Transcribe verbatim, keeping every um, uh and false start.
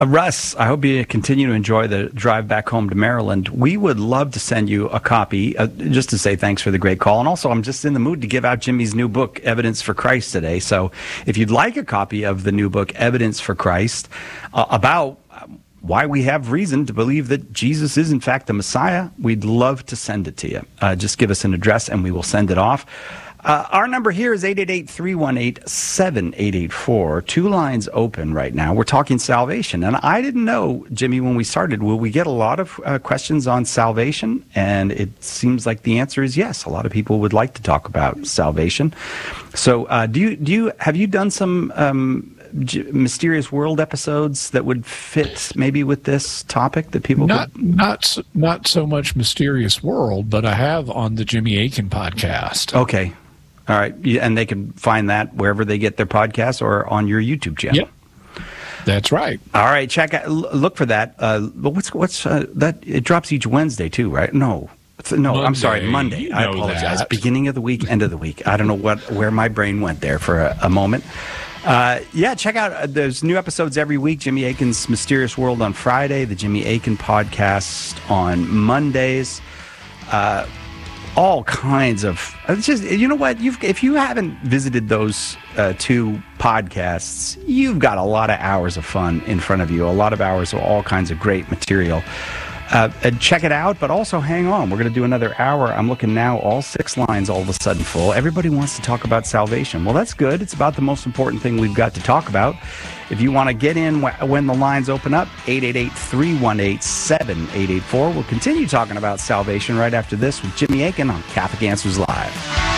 Uh, Russ, I hope you continue to enjoy the drive back home to Maryland. We would love to send you a copy, uh, just to say thanks for the great call. And also, I'm just in the mood to give out Jimmy's new book, Evidence for Christ, today. So if you'd like a copy of the new book, Evidence for Christ, uh, about why we have reason to believe that Jesus is, in fact, the Messiah, we'd love to send it to you. Uh, just give us an address and we will send it off. Uh, our number here is eight eight eight, three one eight, seven eight eight four. Two lines open right now. We're talking salvation. And I didn't know, Jimmy, when we started, will we get a lot of uh, questions on salvation? And it seems like the answer is yes. A lot of people would like to talk about salvation. So uh, do you, do you, have you done some um, G- Mysterious World episodes that would fit maybe with this topic that people not could... not so- not so much Mysterious World, but I have on the Jimmy Akin podcast. Okay. All right. Yeah, and they can find that wherever they get their podcasts or on your YouTube channel. Yep. That's right. All right. Check out, look for that. Uh, what's, what's, uh, that, it drops each Wednesday too, right? No. No, Monday. I'm sorry, Monday. You I know apologize. that. Beginning of the week, end of the week. I don't know what, where my brain went there for a, a moment. Uh, yeah, check out, uh, there's new episodes every week. Jimmy Akin's Mysterious World on Friday, the Jimmy Akin podcast on Mondays. Uh, all kinds of, it's just, you know what, you've if you haven't visited those uh, two podcasts, you've got a lot of hours of fun in front of you, a lot of hours of all kinds of great material. Uh, and check it out, but also hang on. We're going to do another hour. I'm looking now, all six lines all of a sudden full. Everybody wants to talk about salvation. Well, that's good. It's about the most important thing we've got to talk about. If you want to get in wh- when the lines open up, eight eight eight, three one eight, seven eight eight four. We'll continue talking about salvation right after this with Jimmy Akin on Catholic Answers Live.